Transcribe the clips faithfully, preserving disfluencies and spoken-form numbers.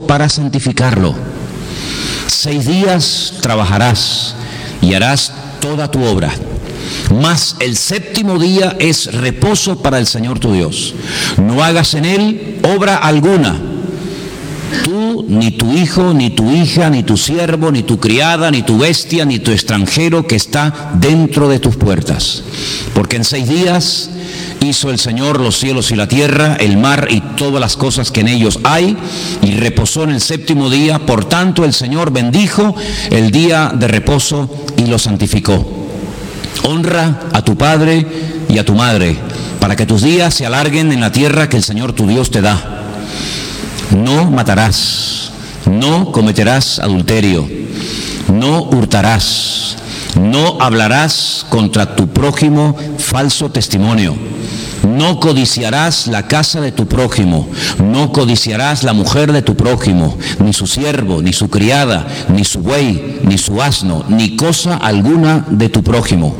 para santificarlo. Seis días trabajarás y harás toda tu obra, mas el séptimo día es reposo para el Señor tu Dios. No hagas en él obra alguna, tú, ni tu hijo, ni tu hija, ni tu siervo, ni tu criada, ni tu bestia, ni tu extranjero que está dentro de tus puertas. Porque en seis días hizo el Señor los cielos y la tierra, el mar y todas las cosas que en ellos hay, y reposó en el séptimo día. Por tanto, el Señor bendijo el día de reposo y lo santificó. Honra a tu padre y a tu madre, para que tus días se alarguen en la tierra que el Señor tu Dios te da. No matarás, no cometerás adulterio, no hurtarás, no hablarás contra tu prójimo falso testimonio, no codiciarás la casa de tu prójimo, no codiciarás la mujer de tu prójimo, ni su siervo, ni su criada, ni su buey, ni su asno, ni cosa alguna de tu prójimo.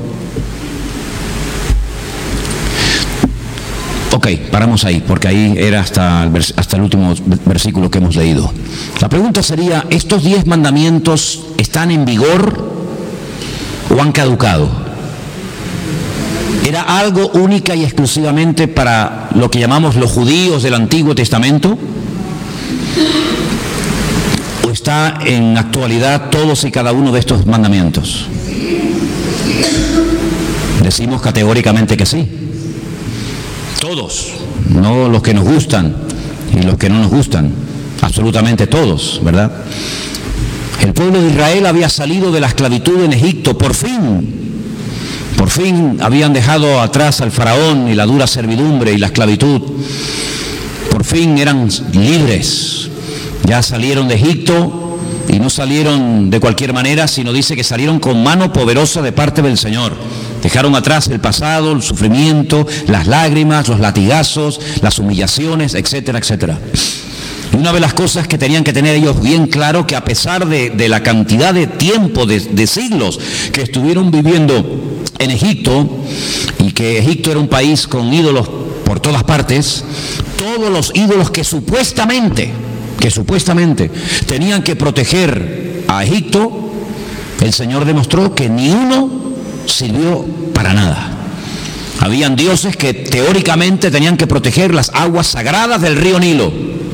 Ok, paramos ahí, porque ahí era hasta el, vers- hasta el último versículo que hemos leído. La pregunta sería, ¿estos diez mandamientos están en vigor o han caducado? ¿Era algo única y exclusivamente para lo que llamamos los judíos del Antiguo Testamento? ¿O está en actualidad todos y cada uno de estos mandamientos? Decimos categóricamente que sí. Todos, no los que nos gustan y los que no nos gustan, absolutamente todos, ¿verdad? El pueblo de Israel había salido de la esclavitud en Egipto, por fin, por fin habían dejado atrás al faraón y la dura servidumbre y la esclavitud, por fin eran libres, ya salieron de Egipto y no salieron de cualquier manera, sino dice que salieron con mano poderosa de parte del Señor. Dejaron atrás el pasado, el sufrimiento, las lágrimas, los latigazos, las humillaciones, etcétera, etcétera. Y una de las cosas que tenían que tener ellos bien claro, que a pesar de, de la cantidad de tiempo, de, de siglos que estuvieron viviendo en Egipto, y que Egipto era un país con ídolos por todas partes, todos los ídolos que supuestamente, que supuestamente tenían que proteger a Egipto, el Señor demostró que ni uno sirvió para nada. Habían dioses que teóricamente tenían que proteger las aguas sagradas del río Nilo.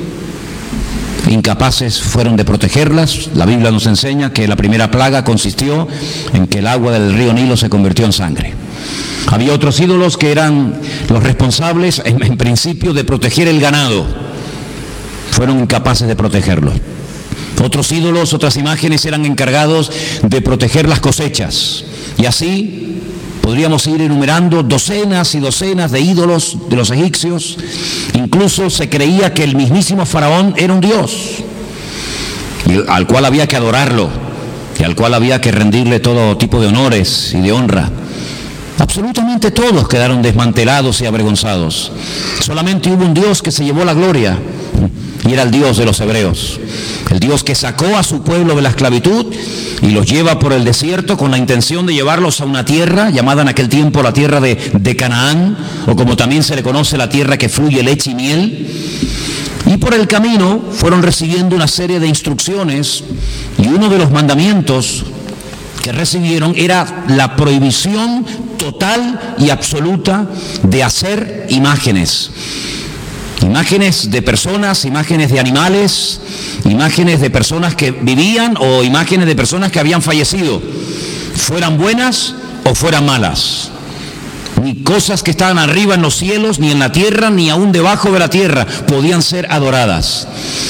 Incapaces fueron de protegerlas. La Biblia nos enseña que la primera plaga consistió en que el agua del río Nilo se convirtió en sangre. Había otros ídolos que eran los responsables, en, en principio, de proteger el ganado. Fueron incapaces de protegerlo. Otros ídolos, otras imágenes eran encargados de proteger las cosechas. Y así podríamos ir enumerando docenas y docenas de ídolos de los egipcios. Incluso se creía que el mismísimo faraón era un dios, y al cual había que adorarlo, y al cual había que rendirle todo tipo de honores y de honra. Absolutamente todos quedaron desmantelados y avergonzados. Solamente hubo un Dios que se llevó la gloria, y era el Dios de los hebreos, el Dios que sacó a su pueblo de la esclavitud y los lleva por el desierto con la intención de llevarlos a una tierra llamada en aquel tiempo la tierra de, de Canaán, o como también se le conoce, la tierra que fluye leche y miel. Y por el camino fueron recibiendo una serie de instrucciones, y uno de los mandamientos que recibieron era la prohibición total y absoluta de hacer imágenes. Imágenes de personas, imágenes de animales, imágenes de personas que vivían o imágenes de personas que habían fallecido, fueran buenas o fueran malas. Ni cosas que estaban arriba en los cielos, ni en la tierra, ni aún debajo de la tierra podían ser adoradas.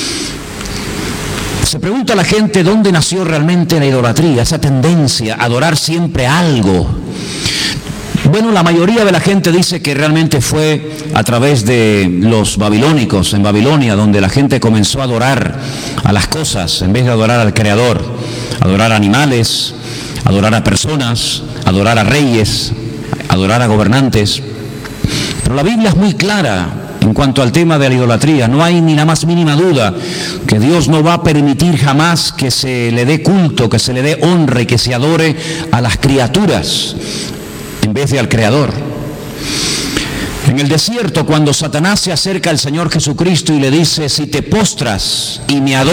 Se pregunta la gente dónde nació realmente la idolatría, esa tendencia a adorar siempre algo. Bueno, la mayoría de la gente dice que realmente fue a través de los babilónicos en Babilonia, donde la gente comenzó a adorar a las cosas en vez de adorar al Creador, adorar a animales, adorar a personas, adorar a reyes, adorar a gobernantes. Pero la Biblia es muy clara en cuanto al tema de la idolatría. No hay ni la más mínima duda que Dios no va a permitir jamás que se le dé culto, que se le dé honra y que se adore a las criaturas en vez de al Creador. En el desierto, cuando Satanás se acerca al Señor Jesucristo y le dice: si te postras y me adoras,